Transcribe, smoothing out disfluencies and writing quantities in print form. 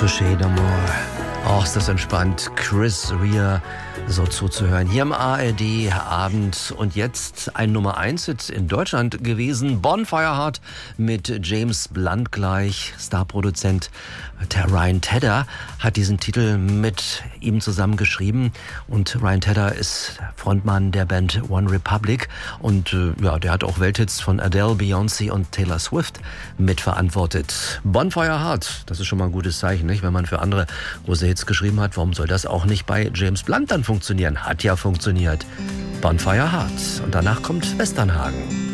Touché d'amour. Oh, ist das entspannt, Chris Rea so zuzuhören. Hier im ARD-Abend und jetzt ein Nummer-1-Hit in Deutschland gewesen. Bonfire Heart mit James Blunt gleich. Starproduzent der Ryan Tedder hat diesen Titel mit ihm zusammen geschrieben. Und Ryan Tedder ist Frontmann der Band One Republic. Und der hat auch Welthits von Adele, Beyoncé und Taylor Swift mitverantwortet. Bonfire Heart, das ist schon mal ein gutes Zeichen, nicht? Wenn man für andere große Hits geschrieben hat, warum soll das auch nicht bei James Blunt dann funktionieren? Hat ja funktioniert. Bonfire Heart. Und danach kommt Westernhagen.